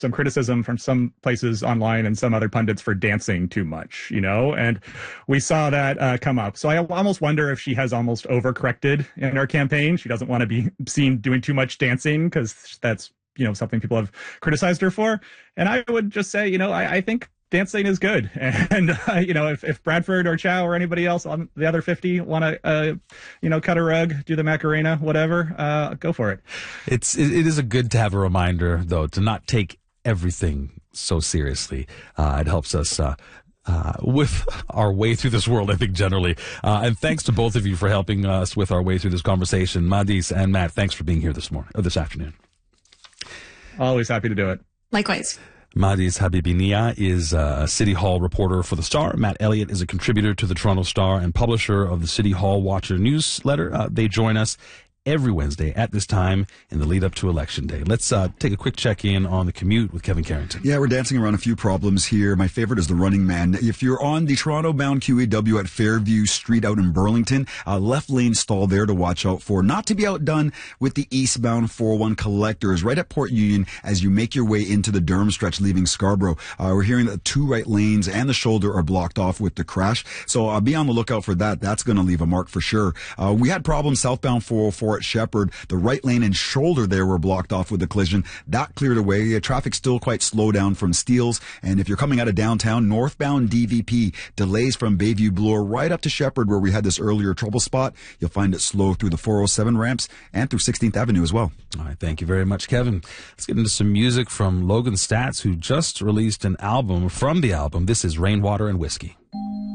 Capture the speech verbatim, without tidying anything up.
some criticism from some places online and some other pundits for dancing too much, you know, and we saw that uh, come up. So I almost wonder if she has almost overcorrected in her campaign. She doesn't want to be seen doing too much dancing because that's, you know, something people have criticized her for. And I would just say, you know, I, I think dancing is good. And, uh, you know, if, if Bradford or Chow or anybody else on the other fifty want to, uh, you know, cut a rug, do the Macarena, whatever, uh, go for it. It's, it, it is a good to have a reminder, though, to not take everything so seriously. Uh, it helps us, uh, Uh, with our way through this world, I think, generally. Uh, and thanks to both of you for helping us with our way through this conversation. Madis and Matt, thanks for being here this morning, or this afternoon. Always happy to do it. Likewise. Madis Habibinia is a City Hall reporter for The Star. Matt Elliott is a contributor to the Toronto Star and publisher of the City Hall Watcher newsletter. Uh, they join us every Wednesday at this time in the lead up to Election Day. Let's uh, take a quick check-in on the commute with Kevin Carrington. Yeah, we're dancing around a few problems here. My favorite is the Running Man. If you're on the Toronto-bound Q E W at Fairview Street out in Burlington, uh, left lane stall there to watch out for. Not to be outdone with the eastbound four oh one collectors right at Port Union as you make your way into the Durham stretch leaving Scarborough. Uh, we're hearing that two right lanes and the shoulder are blocked off with the crash. So uh, be on the lookout for that. That's going to leave a mark for sure. Uh, we had problems southbound four oh four at Shepherd. The right lane and shoulder there were blocked off with the collision. That cleared away. Yeah, traffic's still quite slow down from Steeles. And if you're coming out of downtown, northbound D V P, delays from Bayview Bloor right up to Shepherd where we had this earlier trouble spot. You'll find it slow through the four oh seven ramps and through sixteenth Avenue as well. All right, thank you very much, Kevin. Let's get into some music from Logan Stats, who just released an album from the album. This is Rainwater and Whiskey.